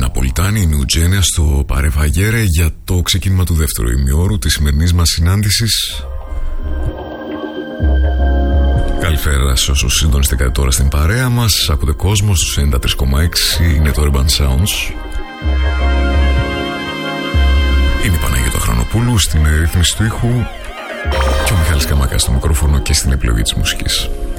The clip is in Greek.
Ναπολιτάνη, η Νουτζένια στο Παρεβαγέρε για το ξεκίνημα του δεύτερου ημιώρου της σημερινής μας συνάντησης. Καλησπέρα σε όσους συντονιστήκατε τώρα στην παρέα μας. Ακούτε κόσμο στους 93,6. Είναι το Urban Sounds. Είναι η Παναγιώτα Χρονοπούλου στην ρύθμιση του ήχου και ο Μιχάλης Καμάκας στο μικρόφωνο και στην επιλογή της μουσικής.